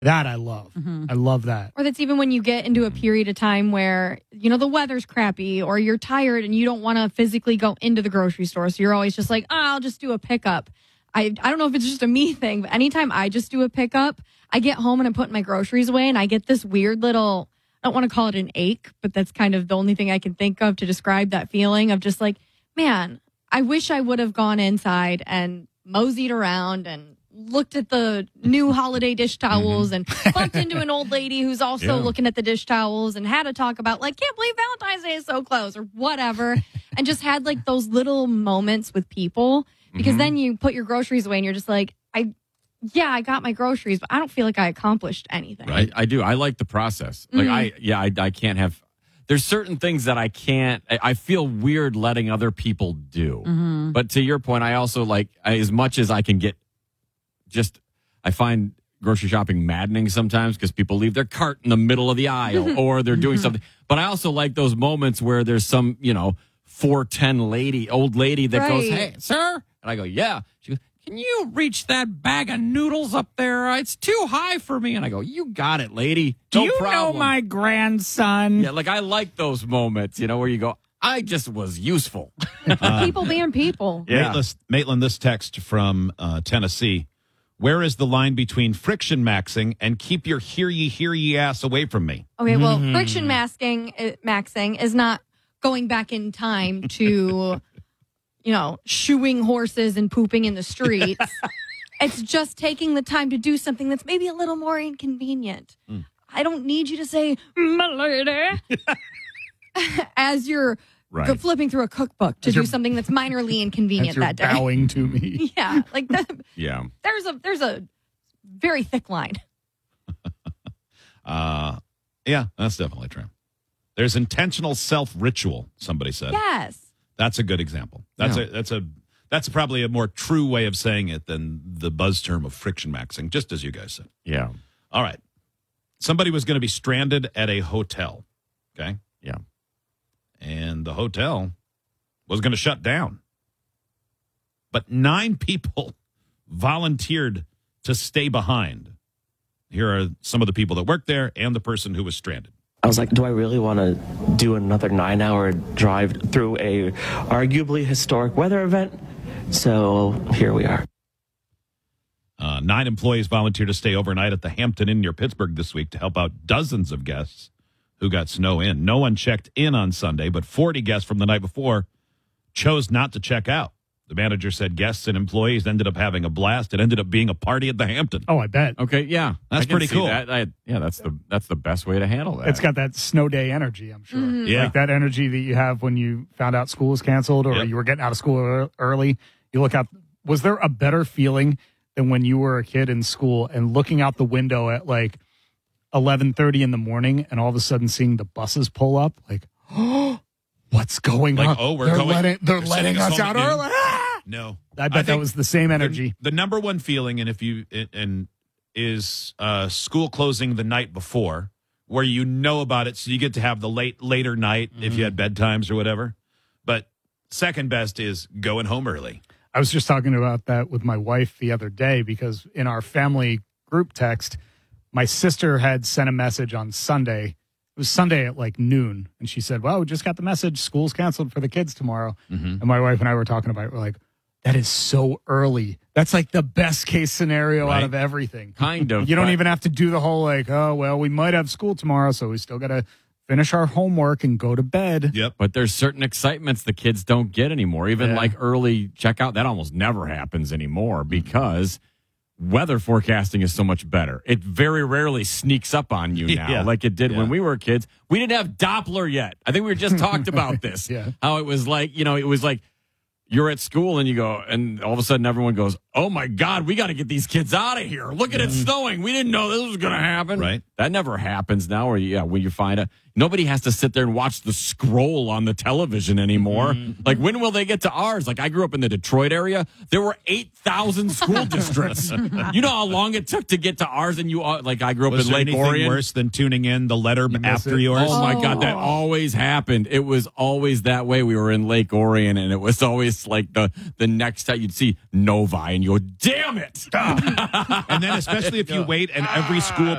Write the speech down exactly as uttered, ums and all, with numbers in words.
That I love. Mm-hmm. I love that. Or that's even when you get into a period of time where, you know, the weather's crappy or you're tired and you don't want to physically go into the grocery store. So you're always just like, oh, I'll just do a pickup. I, I don't know if it's just a me thing, but anytime I just do a pickup, I get home and I'm putting my groceries away and I get this weird little, I don't want to call it an ache, but that's kind of the only thing I can think of to describe that feeling of just like, man, I wish I would have gone inside and moseyed around and looked at the new holiday dish towels and bumped into an old lady who's also yeah. looking at the dish towels and had to talk about like, can't believe Valentine's Day is so close or whatever. And just had like those little moments with people because mm-hmm. then you put your groceries away and you're just like, I, yeah, I got my groceries, but I don't feel like I accomplished anything. Right. I do. I like the process. Like mm-hmm. I, yeah, I, I can't have, there's certain things that I can't, I, I feel weird letting other people do. Mm-hmm. But to your point, I also like, as much as I can get just, I find grocery shopping maddening sometimes because people leave their cart in the middle of the aisle or they're doing something. But I also like those moments where there's some, you know, four ten lady, old lady that right. goes, hey, sir. And I go, yeah. She goes, can you reach that bag of noodles up there? It's too high for me. And I go, you got it, lady. Do no you problem. know my grandson? Yeah, like I like those moments, you know, where you go, I just was useful. Uh, people being people. Yeah. Maitland, Maitland, this text from uh, Tennessee. Where is the line between friction maxing and keep your hear ye, hear ye ass away from me? Okay, well, mm-hmm. friction masking, uh, maxing is not going back in time to, you know, shoeing horses and pooping in the streets. It's just taking the time to do something that's maybe a little more inconvenient. Mm. I don't need you to say, my lady, as you're right. go flipping through a cookbook to do something that's minorly inconvenient that day. Bowing to me. Yeah, like that. Yeah. There's a there's a very thick line. uh, yeah, that's definitely true. There's intentional self-ritual, somebody said. Yes. That's a good example. That's yeah. a that's a that's probably a more true way of saying it than the buzz term of friction maxing, just as you guys said. Yeah. All right. Somebody was going to be stranded at a hotel. Okay? Yeah. And the hotel was going to shut down. But nine people volunteered to stay behind. Here are some of the people that worked there and the person who was stranded. I was like, do I really want to do another nine-hour drive through a arguably historic weather event? So here we are. Uh, nine employees volunteered to stay overnight at the Hampton Inn near Pittsburgh this week to help out dozens of guests who got snow in. No one checked in on Sunday, but forty guests from the night before chose not to check out. The manager said guests and employees ended up having a blast. It ended up being a party at the Hampton. Oh, I bet. Okay, yeah. That's pretty cool. That. I, yeah, that's the that's the best way to handle that. It's got that snow day energy, I'm sure. Mm-hmm. Yeah. Like that energy that you have when you found out school was canceled or yep. you were getting out of school early. You look out. Was there a better feeling than when you were a kid in school and looking out the window at like eleven thirty in the morning and all of a sudden seeing the buses pull up? Like, oh, what's going like, on? Oh, we're they're going. Letting, they're, they're letting us out in. early. Ah! No, I bet I that was the same energy. The, the number one feeling, and if you and is uh, school closing the night before, where you know about it, so you get to have the late later night mm-hmm. if you had bedtimes or whatever. But second best is going home early. I was just talking about that with my wife the other day because in our family group text, my sister had sent a message on Sunday. It was Sunday at like noon, and she said, "Well, we just got the message. School's canceled for the kids tomorrow." Mm-hmm. And my wife and I were talking about it. We're like, that is so early. That's like the best case scenario right. out of everything. Kind of. You don't even have to do the whole like, oh, well, we might have school tomorrow, so we still got to finish our homework and go to bed. Yep. But there's certain excitements the kids don't get anymore. Even yeah. like early checkout, that almost never happens anymore because weather forecasting is so much better. It very rarely sneaks up on you now yeah. like it did yeah. when we were kids. We didn't have Doppler yet. I think we just talked about this. yeah. How it was like, you know, it was like, you're at school and you go, and all of a sudden everyone goes, oh my God, we got to get these kids out of here. Look at it snowing. We didn't know this was going to happen. Right. That never happens now. Or yeah, when you find a, nobody has to sit there and watch the scroll on the television anymore. Mm-hmm. Like, when will they get to ours? Like, I grew up in the Detroit area. There were eight thousand school districts. You know how long it took to get to ours? And you, uh, like, I grew up was in Lake anything Orion. Worse than tuning in the letter after it? yours? Oh, my God, that always happened. It was always that way. We were in Lake Orion, and it was always like the, the next time you'd see Novi, and you go, damn it. And then especially if you wait and every school